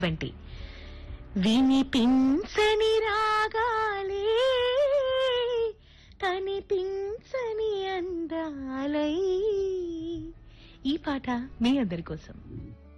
వంటి వినిపించని రాగాలే కనిపించని అందాలై. ఈ పాట మీ అందరి కోసం.